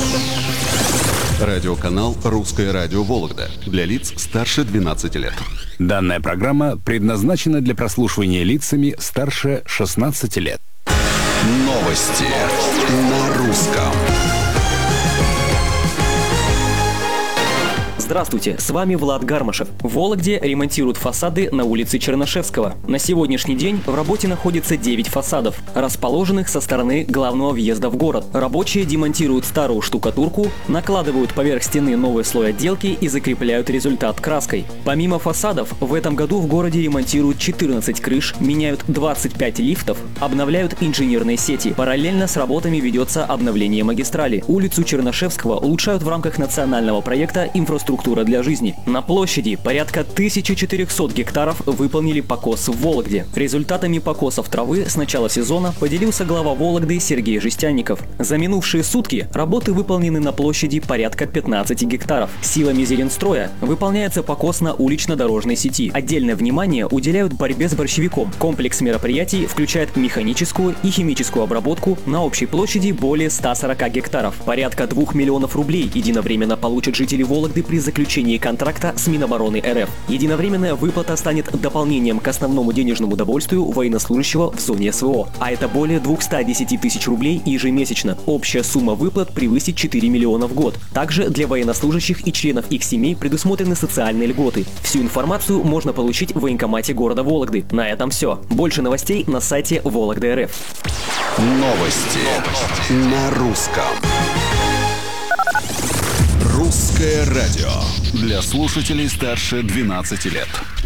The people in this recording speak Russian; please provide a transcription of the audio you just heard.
Радиоканал «Русское радио Вологда» для лиц старше 12 лет. Данная программа предназначена для прослушивания лицами старше 16 лет. Новости на русском. Здравствуйте, с вами Влад Гармашев. В Вологде ремонтируют фасады на улице Чернышевского. На сегодняшний день в работе находится 9 фасадов, расположенных со стороны главного въезда в город. Рабочие демонтируют старую штукатурку, накладывают поверх стены новый слой отделки и закрепляют результат краской. Помимо фасадов, в этом году в городе ремонтируют 14 крыш, меняют 25 лифтов, обновляют инженерные сети. Параллельно с работами ведется обновление магистрали. Улицу Чернышевского улучшают в рамках национального проекта «Инфраструктура для жизни». На площади порядка 1400 гектаров выполнили покос в Вологде. Результатами покосов травы с начала сезона поделился глава Вологды Сергей Жестянников. За минувшие сутки работы выполнены на площади порядка 15 гектаров. Силами Зеленстроя выполняется покос на улично-дорожной сети. Отдельное внимание уделяют борьбе с борщевиком. Комплекс мероприятий включает механическую и химическую обработку на общей площади более 140 гектаров. Порядка 2 миллионов рублей единовременно получат жители Вологды при заключении контракта с Минобороны РФ. Единовременная выплата станет дополнением к основному денежному довольствию военнослужащего в зоне СВО, а это более 210 тысяч рублей ежемесячно. Общая сумма выплат превысит 4 миллиона в год. Также для военнослужащих и членов их семей предусмотрены социальные льготы. Всю информацию можно получить в военкомате города Вологды. На этом все. Больше новостей на сайте Вологда.РФ. Новости на русском. «Русское радио» для слушателей старше 12 лет.